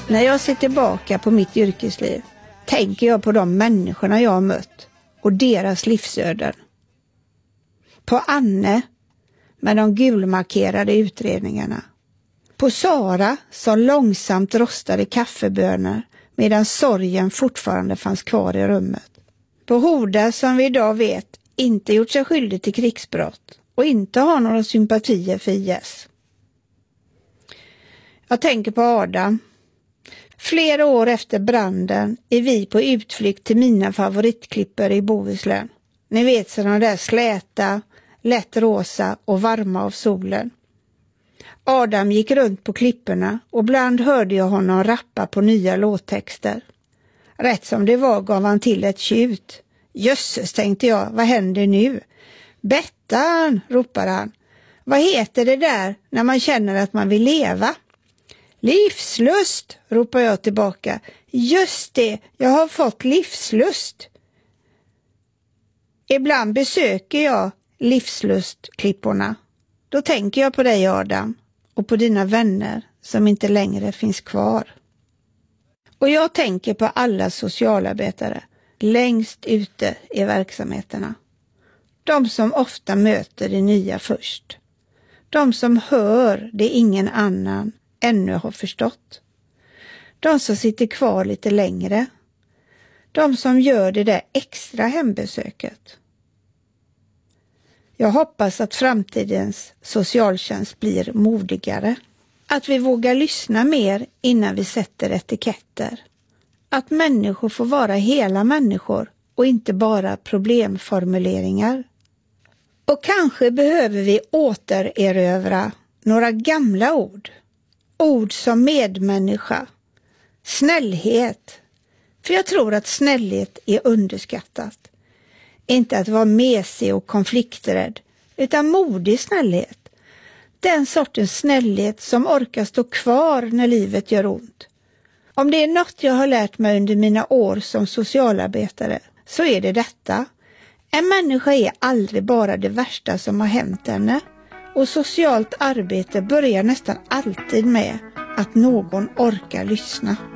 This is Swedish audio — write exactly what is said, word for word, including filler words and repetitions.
När jag ser tillbaka på mitt yrkesliv tänker jag på de människorna jag har mött och deras livsöden. På Anne med de gulmarkerade utredningarna. På Sara som långsamt rostade kaffebönor medan sorgen fortfarande fanns kvar i rummet. På Hoda som vi idag vet inte gjort sig skyldig till krigsbrott och inte har några sympatier för I S. Jag tänker på Adam. Flera år efter branden är vi på utflykt till mina favoritklippor i Bohuslän. Ni vet sådana där släta, lätt rosa och varma av solen. Adam gick runt på klipporna och ibland hörde jag honom rappa på nya låttexter. Rätt som det var gav han till ett tjut. Jösses, tänkte jag, vad händer nu? Bettan, ropar han. Vad heter det där när man känner att man vill leva? Livslust, ropar jag tillbaka. Just det, jag har fått livslust. Ibland besöker jag livslustklipporna. Då tänker jag på dig, Adam, och på dina vänner som inte längre finns kvar. Och jag tänker på alla socialarbetare längst ute i verksamheterna. De som ofta möter det nya först. De som hör det ingen annan ännu har förstått. De som sitter kvar lite längre. De som gör det där extra hembesöket. Jag hoppas att framtidens socialtjänst blir modigare. Att vi vågar lyssna mer innan vi sätter etiketter. Att människor får vara hela människor och inte bara problemformuleringar. Och kanske behöver vi återerövra några gamla ord. Ord som medmänniska, snällhet. För jag tror att snällhet är underskattat. Inte att vara mesig och konflikträdd, utan modig snällhet. Den sortens snällhet som orkar stå kvar när livet gör ont. Om det är något jag har lärt mig under mina år som socialarbetare så är det detta. En människa är aldrig bara det värsta som har hänt henne. Och socialt arbete börjar nästan alltid med att någon orkar lyssna.